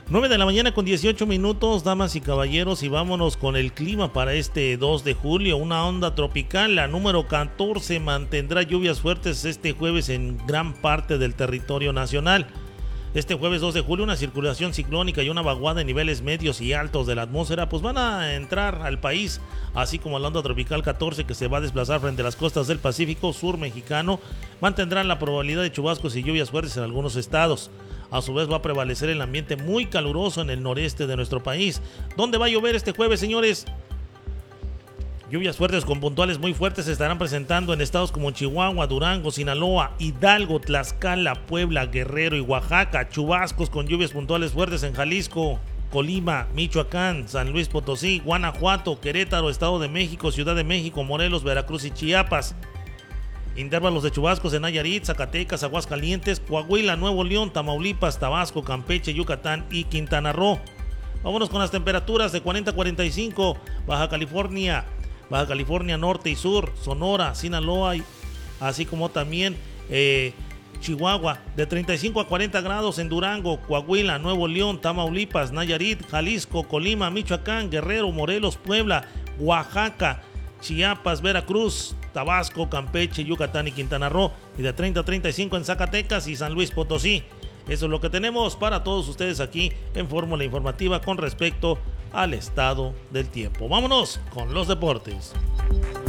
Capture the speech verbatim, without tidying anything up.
nueve de la mañana con dieciocho minutos, damas y caballeros, y vámonos con el clima para este dos de julio. Una onda tropical, la número catorce, mantendrá lluvias fuertes este jueves en gran parte del territorio nacional. Este jueves dos de julio, una circulación ciclónica y una vaguada en niveles medios y altos de la atmósfera pues van a entrar al país, así como la onda tropical catorce, que se va a desplazar frente a las costas del Pacífico sur mexicano, mantendrán la probabilidad de chubascos y lluvias fuertes en algunos estados. A su vez va a prevalecer el ambiente muy caluroso en el noreste de nuestro país. ¿Dónde va a llover este jueves, señores? Lluvias fuertes con puntuales muy fuertes se estarán presentando en estados como Chihuahua, Durango, Sinaloa, Hidalgo, Tlaxcala, Puebla, Guerrero y Oaxaca. Chubascos con lluvias puntuales fuertes en Jalisco, Colima, Michoacán, San Luis Potosí, Guanajuato, Querétaro, Estado de México, Ciudad de México, Morelos, Veracruz y Chiapas. Intervalos de chubascos en Nayarit, Zacatecas, Aguascalientes, Coahuila, Nuevo León, Tamaulipas, Tabasco, Campeche, Yucatán y Quintana Roo. Vámonos con las temperaturas de cuarenta a cuarenta y cinco, Baja California, Baja California Norte y Sur, Sonora, Sinaloa, así como también eh, Chihuahua, de treinta y cinco a cuarenta grados en Durango, Coahuila, Nuevo León, Tamaulipas, Nayarit, Jalisco, Colima, Michoacán, Guerrero, Morelos, Puebla, Oaxaca, Chiapas, Veracruz, Tabasco, Campeche, Yucatán y Quintana Roo, y de treinta a treinta y cinco en Zacatecas y San Luis Potosí. Eso es lo que tenemos para todos ustedes aquí en Fórmula Informativa con respecto al estado del tiempo. Vámonos con los deportes.